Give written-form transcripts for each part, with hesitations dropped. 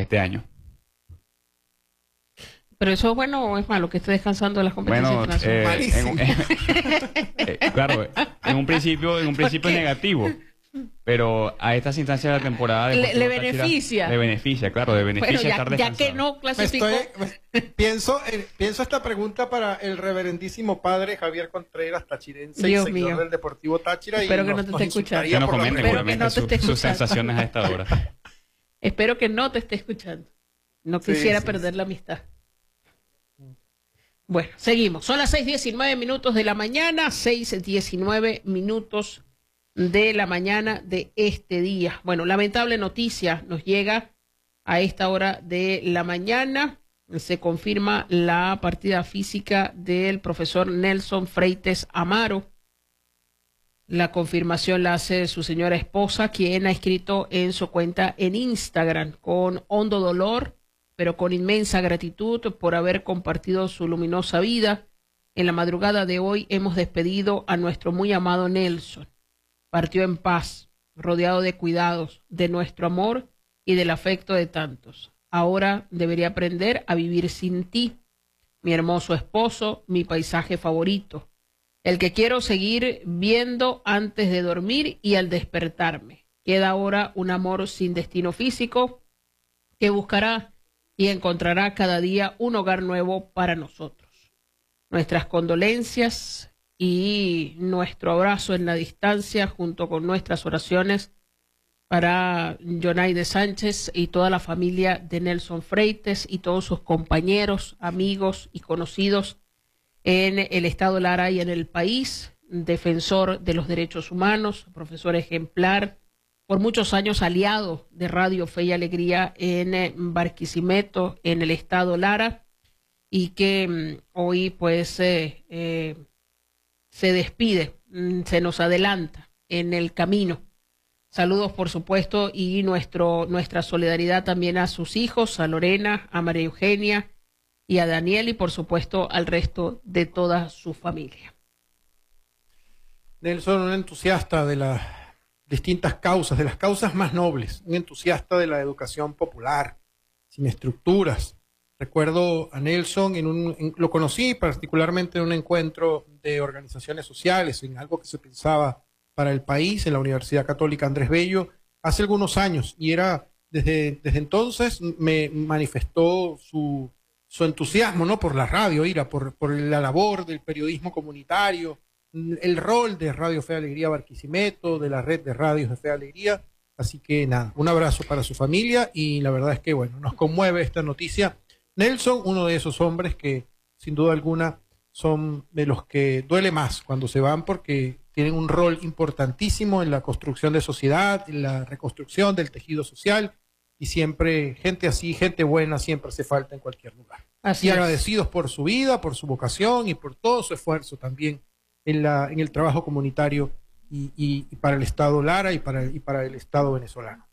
este año. ¿Pero eso es bueno o es malo que esté descansando de las competencias internacionales? Claro, en un principio es negativo, pero a estas instancias de la temporada le beneficia. Le beneficia, claro, le beneficia bueno, estar descansado. Ya que no clasificó. Pienso esta pregunta para el reverendísimo padre Javier Contreras, tachirense Dios y seguidor mío. del Deportivo Táchira. Espero que no te esté escuchando. Que nos comente seguramente sus sensaciones a esta hora. Espero que no te esté escuchando. No quisiera perder la amistad. Bueno, seguimos. Son las 6:19 de la mañana, 6:19 de la mañana de este día. Bueno, lamentable noticia nos llega a esta hora de la mañana. Se confirma la partida física del profesor Nelson Freites Amaro. La confirmación la hace su señora esposa, quien ha escrito en su cuenta en Instagram con hondo dolor, pero con inmensa gratitud por haber compartido su luminosa vida. En la madrugada de hoy hemos despedido a nuestro muy amado Nelson. Partió en paz, rodeado de cuidados, de nuestro amor y del afecto de tantos. Ahora debería aprender a vivir sin ti, mi hermoso esposo, mi paisaje favorito, el que quiero seguir viendo antes de dormir y al despertarme. Queda ahora un amor sin destino físico que buscará y encontrará cada día un hogar nuevo para nosotros. Nuestras condolencias y nuestro abrazo en la distancia, junto con nuestras oraciones para Yonaide Sánchez y toda la familia de Nelson Freites y todos sus compañeros, amigos y conocidos en el estado Lara y en el país, defensor de los derechos humanos, profesor ejemplar, por muchos años aliado de Radio Fe y Alegría en Barquisimeto, en el estado Lara, y que hoy pues se despide, se nos adelanta en el camino. Saludos, por supuesto, y nuestra solidaridad también a sus hijos, a Lorena, a María Eugenia y a Daniel, y por supuesto al resto de toda su familia. Nelson, un entusiasta de las distintas causas, de las causas más nobles, un entusiasta de la educación popular, sin estructuras. Recuerdo a Nelson, lo conocí particularmente en un encuentro de organizaciones sociales, en algo que se pensaba para el país, en la Universidad Católica Andrés Bello, hace algunos años, y desde entonces me manifestó su entusiasmo, ¿no?, por la radio, por la labor del periodismo comunitario, el rol de Radio Fe y Alegría Barquisimeto, de la red de radios de Fe y Alegría. Así que nada, un abrazo para su familia, y la verdad es que bueno, nos conmueve esta noticia. Nelson, uno de esos hombres que sin duda alguna son de los que duele más cuando se van, porque tienen un rol importantísimo en la construcción de sociedad, en la reconstrucción del tejido social, y siempre gente así, gente buena, siempre hace falta en cualquier lugar. Así y es. agradecidos por su vida, por su vocación y por todo su esfuerzo también en el trabajo comunitario y para el Estado Lara y para el Estado venezolano.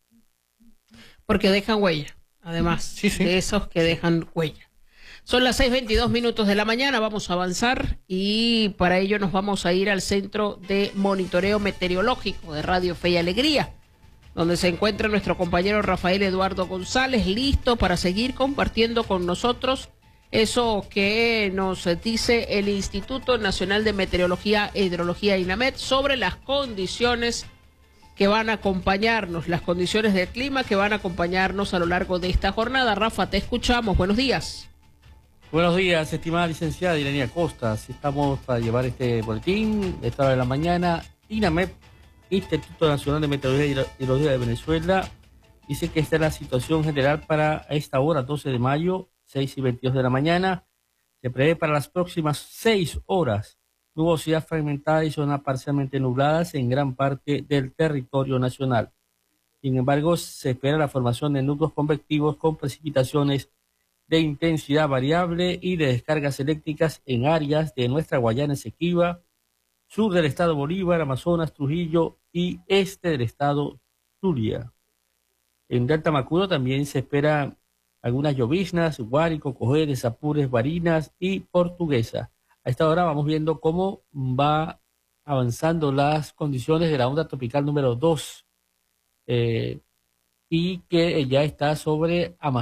Porque dejan huella, además, de esos que dejan huella. Son las 6:22 de la mañana, vamos a avanzar y para ello nos vamos a ir al Centro de Monitoreo Meteorológico de Radio Fe y Alegría, donde se encuentra nuestro compañero Rafael Eduardo González, listo para seguir compartiendo con nosotros eso que nos dice el Instituto Nacional de Meteorología e Hidrología, INAMED, sobre las condiciones que van a acompañarnos, las condiciones del clima que van a acompañarnos a lo largo de esta jornada. Rafa, te escuchamos. Buenos días. Buenos días, estimada licenciada Irenia Costa. Estamos para llevar este boletín de esta hora de la mañana. INAMED, Instituto Nacional de Meteorología y Hidrología de Venezuela, dice que esta es la situación general para esta hora, 12 de mayo, 6:22 de la mañana. Se prevé para las próximas 6 horas nubosidad fragmentada y zonas parcialmente nubladas en gran parte del territorio nacional. Sin embargo, se espera la formación de núcleos convectivos con precipitaciones de intensidad variable y de descargas eléctricas en áreas de nuestra Guayana Esequiba, sur del estado Bolívar, Amazonas, Trujillo y este del estado Zulia. En Delta Macuro también se espera algunas lloviznas, Guárico, Cojedes, Apures, Barinas y Portuguesa. A esta hora vamos viendo cómo va avanzando las condiciones de la onda tropical número 2 y que ya está sobre Amazonas.